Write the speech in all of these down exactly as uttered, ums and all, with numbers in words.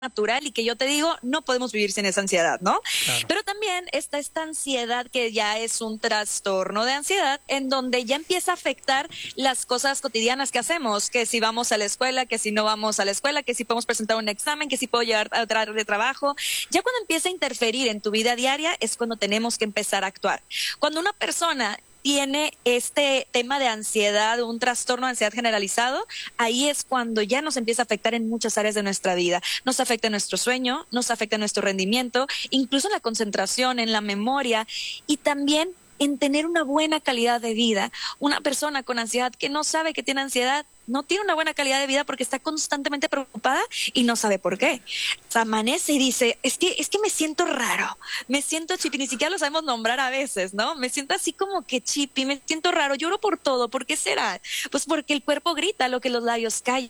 natural y que yo te digo, no podemos vivir sin esa ansiedad, ¿no? Claro. Pero también está esta ansiedad que ya es un trastorno de ansiedad en donde ya empieza a afectar las cosas cotidianas que hacemos, que si vamos a la escuela, que si no vamos a la escuela, que si podemos presentar un examen, que si puedo llegar a traer de trabajo. Ya cuando empieza a interferir en tu vida diaria es cuando tenemos que empezar a actuar. Cuando una persona tiene este tema de ansiedad, un trastorno de ansiedad generalizado, ahí es cuando ya nos empieza a afectar en muchas áreas de nuestra vida. Nos afecta en nuestro sueño, nos afecta en nuestro rendimiento, incluso en la concentración, en la memoria y también en tener una buena calidad de vida. Una persona con ansiedad que no sabe que tiene ansiedad no tiene una buena calidad de vida porque está constantemente preocupada y no sabe por qué. O sea, amanece y dice, es que, es que me siento raro, me siento chipi, ni siquiera lo sabemos nombrar a veces, ¿no? Me siento así como que chipi, me siento raro, lloro por todo, ¿por qué será? Pues porque el cuerpo grita lo que los labios callan.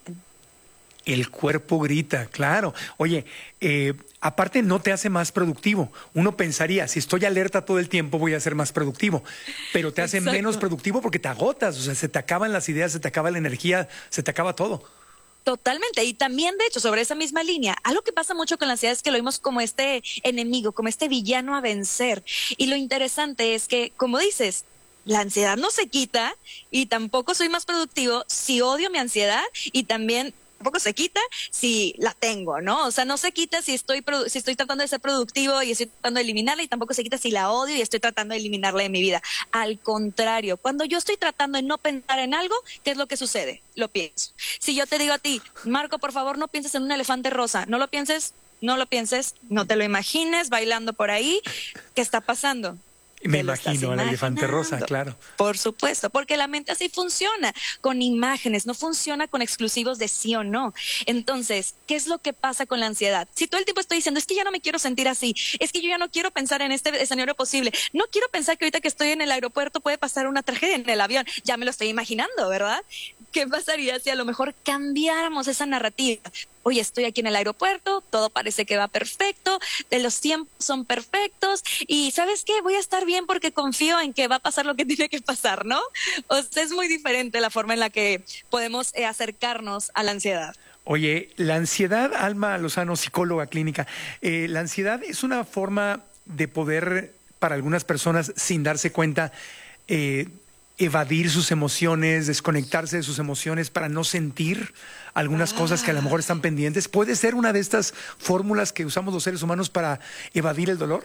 El cuerpo grita, claro. Oye, eh, aparte no te hace más productivo. Uno pensaría, si estoy alerta todo el tiempo voy a ser más productivo, pero te hace Exacto. menos productivo porque te agotas, o sea, se te acaban las ideas, se te acaba la energía, se te acaba todo. Totalmente. Y también, de hecho, sobre esa misma línea, algo que pasa mucho con la ansiedad es que lo vemos como este enemigo, como este villano a vencer. Y lo interesante es que, como dices, la ansiedad no se quita y tampoco soy más productivo si odio mi ansiedad y también tampoco se quita si la tengo, ¿no? O sea, no se quita si estoy produ- si estoy tratando de ser productivo y estoy tratando de eliminarla y tampoco se quita si la odio y estoy tratando de eliminarla de mi vida. Al contrario, cuando yo estoy tratando de no pensar en algo, ¿qué es lo que sucede? Lo pienso. Si yo te digo a ti, Marco, por favor, no pienses en un elefante rosa, no lo pienses, no lo pienses, no te lo imagines bailando por ahí, ¿qué está pasando? Me Te lo estás imagino al elefante rosa, imaginando. claro. Por supuesto, porque la mente así funciona, con imágenes, no funciona con exclusivos de sí o no. Entonces, ¿qué es lo que pasa con la ansiedad? Si todo el tiempo estoy diciendo, es que ya no me quiero sentir así, es que yo ya no quiero pensar en este escenario posible, no quiero pensar que ahorita que estoy en el aeropuerto puede pasar una tragedia en el avión, ya me lo estoy imaginando, ¿verdad? ¿Qué pasaría si a lo mejor cambiáramos esa narrativa? Oye, estoy aquí en el aeropuerto, todo parece que va perfecto, de los tiempos son perfectos y ¿sabes qué? Voy a estar bien porque confío en que va a pasar lo que tiene que pasar, ¿no? O sea, es muy diferente la forma en la que podemos eh, acercarnos a la ansiedad. Oye, la ansiedad, Alma Lozano, psicóloga clínica, eh, la ansiedad es una forma de poder, para algunas personas, sin darse cuenta, eh, evadir sus emociones, desconectarse de sus emociones para no sentir algunas cosas que a lo mejor están pendientes. ¿Puede ser una de estas fórmulas que usamos los seres humanos para evadir el dolor?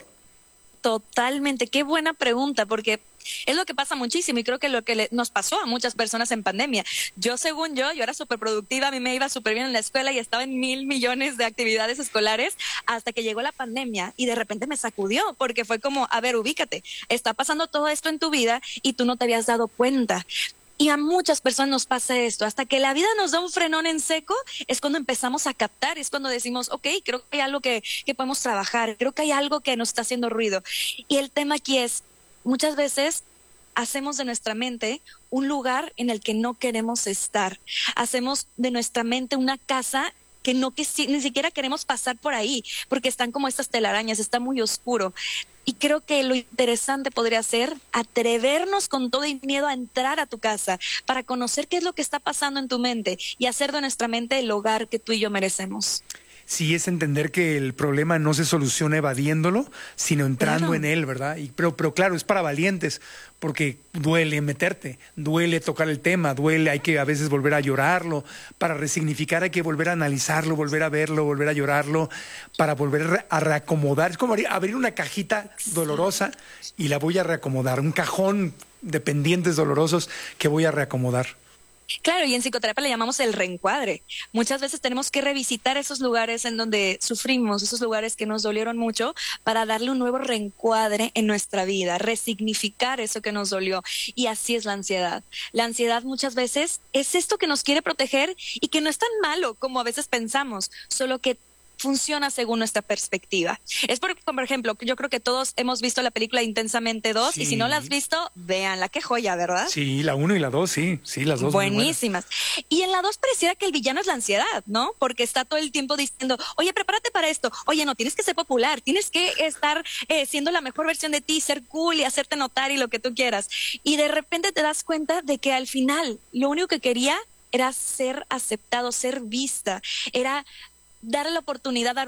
Totalmente, qué buena pregunta, porque es lo que pasa muchísimo y creo que lo que le, nos pasó a muchas personas en pandemia. Yo, según yo, yo era súper productiva, a mí me iba súper bien en la escuela y estaba en mil millones de actividades escolares hasta que llegó la pandemia y de repente me sacudió porque fue como, a ver, ubícate, está pasando todo esto en tu vida y tú no te habías dado cuenta. Y a muchas personas nos pasa esto, hasta que la vida nos da un frenón en seco, es cuando empezamos a captar, es cuando decimos, ok, creo que hay algo que, que podemos trabajar, creo que hay algo que nos está haciendo ruido. Y el tema aquí es, muchas veces hacemos de nuestra mente un lugar en el que no queremos estar, hacemos de nuestra mente una casa que no que si, ni siquiera queremos pasar por ahí, porque están como estas telarañas, está muy oscuro. Y creo que lo interesante podría ser atrevernos con todo y miedo a entrar a tu casa para conocer qué es lo que está pasando en tu mente y hacer de nuestra mente el hogar que tú y yo merecemos. Sí, es entender que el problema no se soluciona evadiéndolo, sino entrando Claro. en él, ¿verdad? Y, pero, pero claro, es para valientes, porque duele meterte, duele tocar el tema, duele, hay que a veces volver a llorarlo, para resignificar hay que volver a analizarlo, volver a verlo, volver a llorarlo, para volver a reacomodar. Es como abrir- abrir una cajita dolorosa y la voy a reacomodar, un cajón de pendientes dolorosos que voy a reacomodar. Claro, y en psicoterapia le llamamos el reencuadre. Muchas veces tenemos que revisitar esos lugares en donde sufrimos, esos lugares que nos dolieron mucho, para darle un nuevo reencuadre en nuestra vida, resignificar eso que nos dolió. Y así es la ansiedad. La ansiedad muchas veces es esto que nos quiere proteger y que no es tan malo como a veces pensamos, solo que funciona según nuestra perspectiva. Es porque, por ejemplo, yo creo que todos hemos visto la película Intensamente dos y si no la has Sí, visto, véanla, qué joya, ¿verdad? sí, la uno y la dos, sí, sí, las dos muy buenas. Buenísimas. Y en la dos pareciera que el villano es la ansiedad, ¿no? Porque está todo el tiempo diciendo, oye, prepárate para esto. Oye, no, tienes que ser popular, tienes que estar eh, siendo la mejor versión de ti, ser cool y hacerte notar y lo que tú quieras. Y de repente te das cuenta de que al final lo único que quería era ser aceptado, ser vista, era darle la oportunidad a